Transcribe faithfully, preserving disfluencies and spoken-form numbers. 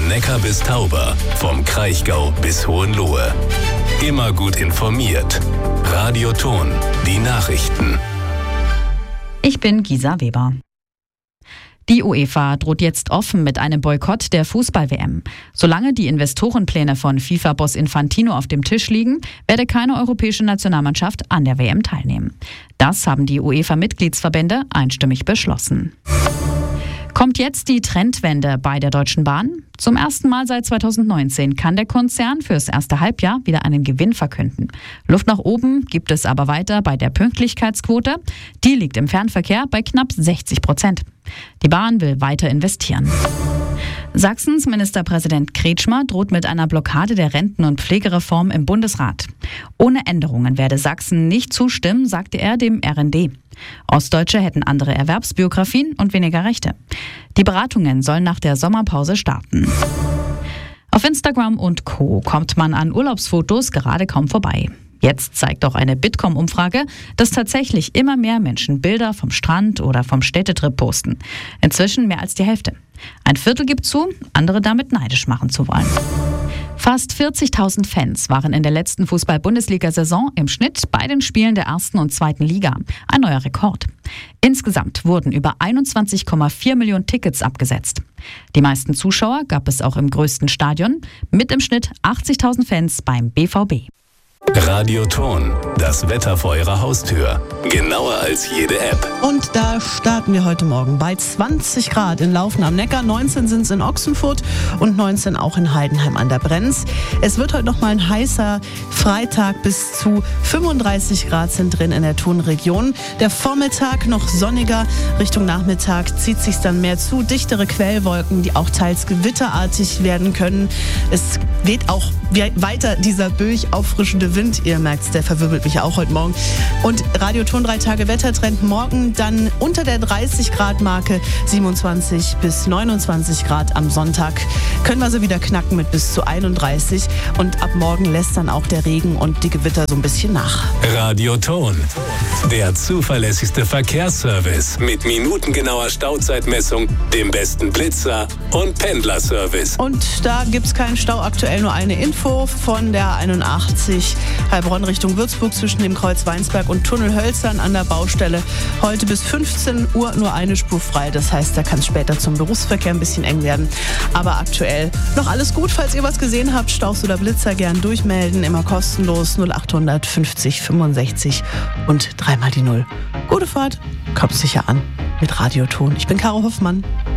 Neckar bis Tauber, vom Kraichgau bis Hohenlohe. Immer gut informiert. Radio Thon, die Nachrichten. Ich bin Gisa Weber. Die UEFA droht jetzt offen mit einem Boykott der Fußball-W M. Solange die Investorenpläne von FIFA-Boss Infantino auf dem Tisch liegen, werde keine europäische Nationalmannschaft an der W M teilnehmen. Das haben die UEFA-Mitgliedsverbände einstimmig beschlossen. Kommt jetzt die Trendwende bei der Deutschen Bahn? Zum ersten Mal seit zweitausendneunzehn kann der Konzern fürs erste Halbjahr wieder einen Gewinn verkünden. Luft nach oben gibt es aber weiter bei der Pünktlichkeitsquote. Die liegt im Fernverkehr bei knapp sechzig Prozent. Die Bahn will weiter investieren. Sachsens Ministerpräsident Kretschmer droht mit einer Blockade der Renten- und Pflegereform im Bundesrat. Ohne Änderungen werde Sachsen nicht zustimmen, sagte er dem R N D. Ostdeutsche hätten andere Erwerbsbiografien und weniger Rechte. Die Beratungen sollen nach der Sommerpause starten. Auf Instagram und Co. kommt man an Urlaubsfotos gerade kaum vorbei. Jetzt zeigt auch eine Bitkom-Umfrage, dass tatsächlich immer mehr Menschen Bilder vom Strand oder vom Städtetrip posten. Inzwischen mehr als die Hälfte. Ein Viertel gibt zu, andere damit neidisch machen zu wollen. Fast vierzigtausend Fans waren in der letzten Fußball-Bundesliga-Saison im Schnitt bei den Spielen der ersten und zweiten Liga. Ein neuer Rekord. Insgesamt wurden über einundzwanzig Komma vier Millionen Tickets abgesetzt. Die meisten Zuschauer gab es auch im größten Stadion, mit im Schnitt achtzigtausend Fans beim B V B. Radio Thon, das Wetter vor Ihrer Haustür. Genauer als jede App. Und da starten wir heute Morgen bei zwanzig Grad in Laufen am Neckar, neunzehn sind es in Ochsenfurt und neunzehn auch in Heidenheim an der Brenz. Es wird heute noch mal ein heißer Freitag, bis zu fünfunddreißig Grad sind drin in der Thonregion. Der Vormittag noch sonniger, Richtung Nachmittag zieht sich dann mehr zu. Dichtere Quellwolken, die auch teils gewitterartig werden können. Es weht auch weiter dieser böig auffrischende Wind. Ihr merkt, der verwirbelt mich auch heute Morgen. Und Radio Thon drei Tage Wettertrend morgen dann unter der dreißig Grad Marke, siebenundzwanzig bis neunundzwanzig Grad am Sonntag. Können wir so wieder knacken mit bis zu einunddreißig. Und ab morgen lässt dann auch der Regen und die Gewitter so ein bisschen nach. Radio Thon, der zuverlässigste Verkehrsservice mit minutengenauer Stauzeitmessung, dem besten Blitzer und Pendlerservice. Und da gibt es keinen Stau, aktuell nur eine Info von der einundachtzig Heilbronn Richtung Würzburg zwischen dem Kreuz Weinsberg und Tunnel Hölzern an der Baustelle. Heute bis fünfzehn Uhr nur eine Spur frei. Das heißt, da kann es später zum Berufsverkehr ein bisschen eng werden. Aber aktuell noch alles gut. Falls ihr was gesehen habt, Staus oder Blitzer, gern durchmelden. Immer kostenlos null achthundert fünfzig fünfundsechzig und dreimal die Null. Gute Fahrt, kommt sicher an mit Radio Thon. Ich bin Caro Hoffmann.